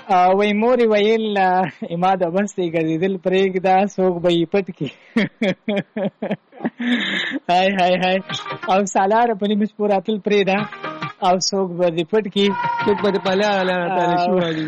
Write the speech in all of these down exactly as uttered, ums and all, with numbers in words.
وای مورې ویل اما د بس دی ګرځېدل پرېږده څوک به یې پټ کړي. هاي هاي هاي او سالاره په نیمه شپه راتل پرېږده او څوک به دې پټ کړي څوک به دې پلیا تعالی شي وایي.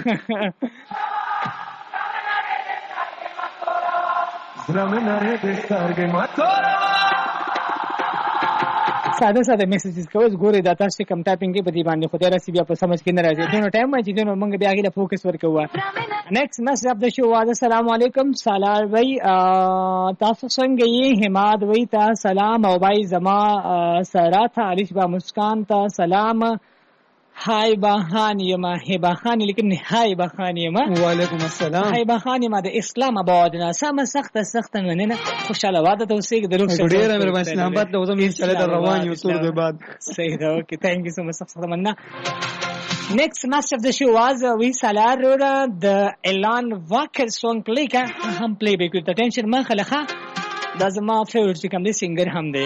ساده ساده میسیجز کوي ګورې دا تاسو کم ټایپینګ کې په دې باندې خدای راسي بیا په سمجھ کې نه راځي. دونو ټایم چې دونو موږ بیا غیله فوکس ورکوه. نیکسٹ میسج اپ د شو واده السلام علیکم سالار بھائی تاسو څنګه یې حماد وای تا سلام او بھائی زما سره تھا علیش با مسکان تا سلام هاي بهان یما هبه خان لیکن هاي بهان یما وعلیکم السلام هاي بهان یما د اسلام آباد نه سم سخت سخت نه خوشاله واده ته اوسې د روح ډیر مې په اسلام آباد ته وزم ان شاء الله روان یو تور به بعد صحیح ده اوکې ثانک یو سو مچ سخت مننه. Next match of the show was uh, we Salar the Elan Walker song play ka hum play back with attention ma khalakha da zama favorite کوم دی singer هم دی.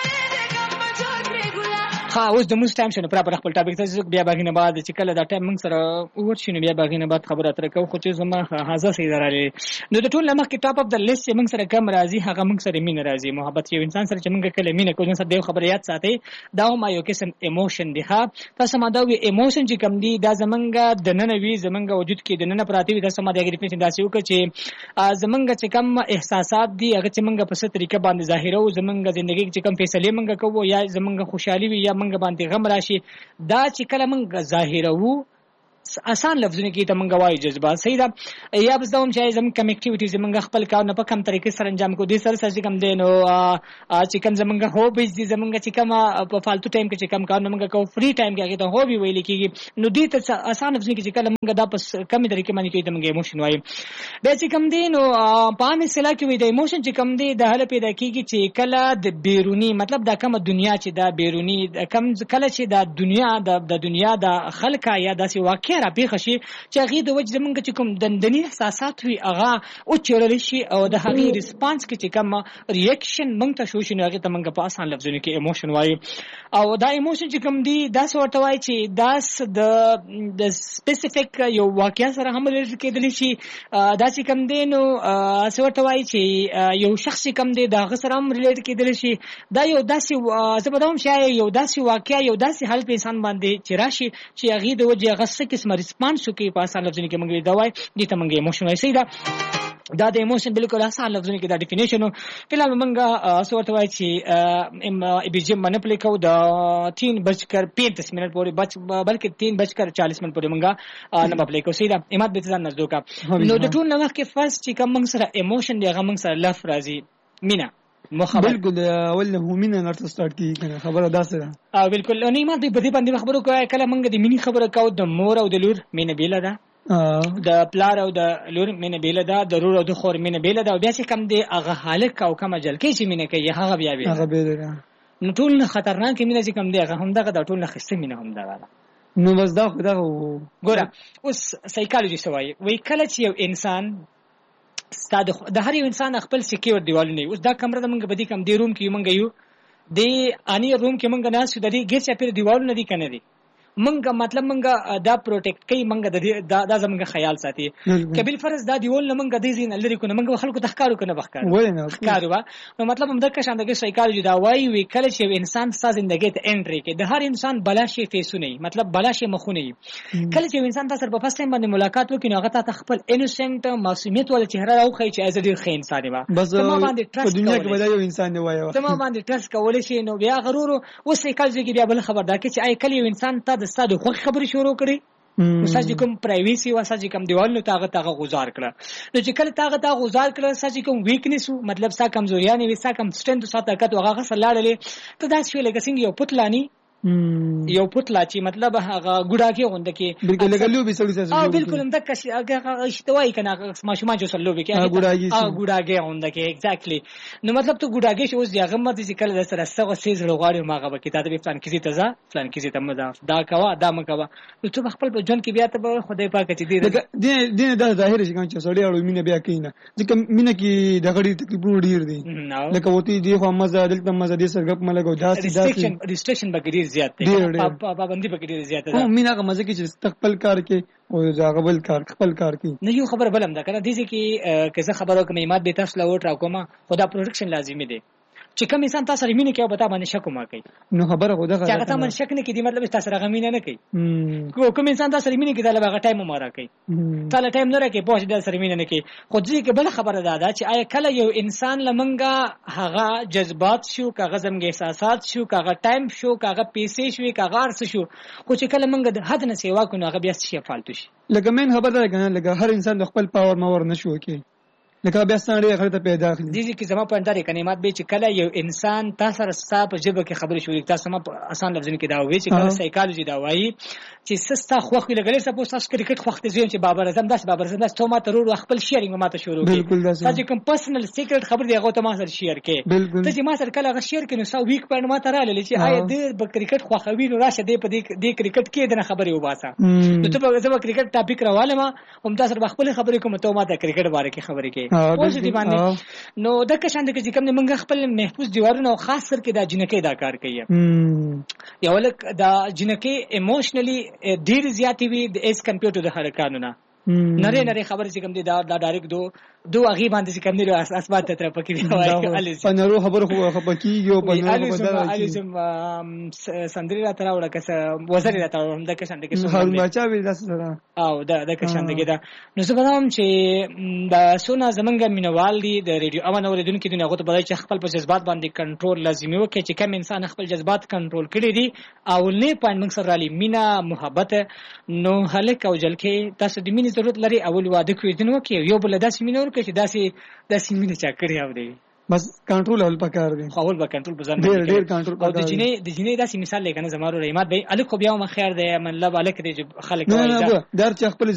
ها اوس د موږ ټایم شنو پراپر خپل ټاپک ته بیا باغینه بعد چې کله دا ټایم موږ سره ورشنو بیا باغینه بعد خبره تر کو خو چې زما حاضر سي درالي نو د ټول لمخ کې ټاپ اف د لیست موږ سره کم راځي هغه موږ سره مين راځي محبت یو انسان سره چې موږ کله مين کوو نو د خبره یاد ساتي دا ما یو قسم ایموشن دی ها تاسو ما دا وی ایموشن چې کم دی دا زمونږ د نن وی زمونږ وجود کې د نن پراتی وي تاسو ما دا ډیفینیشن داسې وکړي چې زمونږ چې کم احساسات دي هغه چې موږ په ست طریقه باندې ظاهرو زمونږ ژوندۍ چې کم فیصله موږ کوو یا زمونږ خوشحالي وي یا موږ باندې غم راشي دا چې کله موږ ظاهرو آسان لفظونه کې ته موږ وایو جذبات صحیح ده یا بس دا هم چې زموږ کم اکټیویټیز موږ خپل کار نه په کم طریقې سره انجام کوو دې سره سره کم دی نو چې کم زموږ هوبیز دي زموږ چې کم په فالتو ټایم کې چې کم کار نه موږ کوو فری ټایم کې هغه ته هوبي ویل کېږي نو دې ته آسان لفظونه کې چې کله موږ دا په کم طریقې باندې کوي ته موږ ایموشن وایو دا چې کم دی نو په عام اصطلاح کې وي د ایموشن چې کم دی د حل پیدا کېږي چې کله د بیرونی مطلب دا کوم دنیا چې دا بیرونی کم کله چې دا دنیا د دنیا د خلق یا داسې واقع را پیښ شي چې هغه د وجه زمونږ چې کوم دندني احساسات وي هغه او چیرل شي او د هغه ریسپانس کې چې کوم ریاکشن مونږ ته شو شي نو هغه ته مونږ په آسان لفظونو کې ایموشن وایي او دا ایموشن چې کوم دی دا څه وایي چې دا د د سپیسیفیک یو واقعیا سره هم لري کېدل شي دا چې کوم دی نو څه وایي چې یو شخص کوم دی دا غسر هم ریلیټ کېدل شي دا یو داسې زبردوم شي یو داسې واقعیا یو داسې حل په انسان باندې چې راشي چې هغه د وجه غسه قسم ریسپانس کوي په آسان لفظونو کې موږ دا وایي دې ته موږ ایموشن وایي صحیح ده دا د ایموشن بالکل آسان لفظونه کې دا ډیفینیشن فلحال موږ سورته وایي چې ابي جیم باندې پلی کو د تین بجکر پینتیس منٹ پورې بچ بلکې تین بجکر چالیس منٹ پورې موږ نه پلی کو سیدا امات به ځان نزدو کا نو د ټول نو کې فرست چې کوم موږ سره ایموشن دی هغه موږ سره لف راځي مینا مخبر بالکل اول نه مینه نرته سٹارټ کی کنه خبره داسه ده او بالکل نه ما دې بدی باندې خبرو کوي کله موږ د مینی خبره کوو د مور او د لور مینه بیل ده د پلار او د لور مینه بیل ده د رور او د خور مینه بیل ده او بیا چې کم دی هغه حالک او کوم جل کې چې مینه کوي هغه بیا بیل هغه بیل ده نو ټول خطرناک مینه چې کم دی هغه هم دغه د ټول نه خسته مینه هم دغه نو بس دا خدا ګوره اوس سایکالوجي سوای وای کله چې یو انسان ستاد د هر یو انسان خپل سکیور دیوالونه اوس دا کمره د منګ بدی کم دی روم کې منګ یو دی اني روم کې منګ ناس د دې ګیر چا پیر دیوالونه دي کنه دي منګه مطلب منګه دا پروټیکټ کوي منګه دا دا زمونږ خیال ساتي کبل فرض دا دیول نه منګه د زین لري کو نه منګه خلکو تخکارو کنه بخکار تخکارو نو مطلب هم د که شاندګي سایکالوجي دا وایي وی کله چې انسان ستاسو ژوندۍ ته انټری کوي د هر انسان بلا شي فیسونه مطلب بلا شي مخونه کله چې انسان تاسو په فاست ټایم باندې ملاقات وکړي نو هغه ته خپل انوسنت معصومیت ول چهره راوخی چې از ډیر ښه انسان دی بس په دنیا کې بدایو انسان دی وایي ته ما باندې ټرست کول شي نو بیا غرور او سایکالوجي کې بیا بل خبر دا کې چې آی کله انسان ته د ستاسو خو خبرې شروع کړي ساجي کوم پرایویسی او ساجي کوم دیوال نو تاغه تاغه گزار کړه نو چې کله تاغه تاغه گزار کړه ساجي کوم ویکنیس مطلب سا کمزوریانه وي سا کم سټرنث سا طاقت او هغه سلاړلې ته دا شی لکه څنګه یو پتلانی یو پتلا چې مطلب هغه ګډاګي غونډه کې بالکل لګلو به سړی سره او بالکل هم تک هغه اشتوای کنه ماشومان جو سلو به کې هغه ګډاګي غونډه کې ایگزیکټلی نو مطلب ته ګډاګي شو اوس هغه مته چې کله سره سره سیز لغاړي ماغه به کې ته به پلان کیږي تزه پلان کیږي ته مزه دا کوا دا مکوا نو ته خپل په ژوند کې بیا ته خدای پاک چې دې دې دا ظاهر شي چې سړی اړو مینه بیا کینا ځکه مینه کې د غړي تکلیفونه ډیر دي لکه وتی دی خو مزه دلته مزه دې سرګپ ملګو داسې داسې ریستریکشن بګری زیات دی پابندي پکې ډېر زیاته ده او مینا کوم مزه کې چې تخپل کار کې او ځاګه بل کار خپل کار کوي. نه یو خبر بلم دا کنه دې کې که زه خبرو کوم ایمات به تاسو لا وټ راکوم خدا پروډکشن لازمي دی چې کوم انسان تاسو سره مینه کوي او بتا باندې شک ما کوي نو خبره خو دا چې هغه تاسو باندې شک نه کوي مطلب تاسو سره غمینه نه کوي کوم انسان تاسو سره مینه کوي دا لږه ټایم مارا کوي تاله ټایم نه راکې پوه دې سره مینه نه کوي خو دې کې بل خبره ده دا چې آیا کله یو انسان لمنګه هغه جذبات شو کاغه زمګ احساسات شو کاغه ټایم شو کاغه پیسې شو کاغه ارس شو خو چې کله منګه د حد نه سیوا کو نو هغه بیا شي فالتو شي لکه مين خبره ده کنه لکه هر انسان د خپل پاور ماور نشو کوي لکه بیا ستاره غړ ته پیدا کړي دي چې زما په اندازې کلمات به چې کله یو انسان تاسو سره ستاسو په جبه کې خبرې شوې تاسو ما په آسان لفظونو کې دا وایي چې کله سایکالوجي دا وایي چې سستا خوخ لګلې سپوږ تاسو کرکټ خوخ ته ځین چې بابر اعظم داس بابر اعظم داس ته ما ترور خپل شیرینګ ما ته شروع کړي تاسو کوم پرسنل سیکریټ خبر دی هغه ته ما سره شیر کړي ته چې ما سره کله هغه شیر کړي نو سو ویک په ما ته رااله چې آیا دې په کرکټ خوخوي نو راشه دې په دې کرکټ کې د خبرې وباسه نو ته په زما کرکټ ټاپک راواله ما هم تاسو خپل خبرې کوم ته ما ته کرکټ باره کې خبرې کوي پوزټیو نو د کشان د چې کوم منګه خپل محفوظ دیوارونه او خاص کر کې د جنکې دا کار کوي یو لک د جنکې ایموشنلی ډیر زیاتې وي د اس کمپیوټر د حرکانو نه نری نری خبر چې کوم دي دا د ډایرکټ دو دو هغه باندې چې کوم دي اسبات ته پکې دی وایي په نرو خبر خو خپکیږي او په نرو بدل الزم سندري را تر وړه کس وزري را تر هم د کشان د کې هر بچا وی داس سره او د د کشان دګه دا نو زه غواړم چې د سونا زمنګ مینوال دي د ریډیو امن اوریدونکو دي هغه ته بدای چې خپل په جذبات باندې کنټرول لازمي وکړي چې کوم انسان خپل جذبات کنټرول کړي دي او نه پاین موږ سره علی مینا محبت نو هلک او جلکې تاسو د مینې ضرورت لري اول واده کوي دنه وکړي یو بل داسې مینور کې چې داسې داسې مینه چا کړی او دی بس کنټرول اول پکار دی خو اول به کنټرول بزن ډیر ډیر کنټرول او د جنې د جنې داسې مثال لګنه زمارو رحمت به الک خو بیا ما خیر دی من لب الک دی خلک نه نه در چې خپل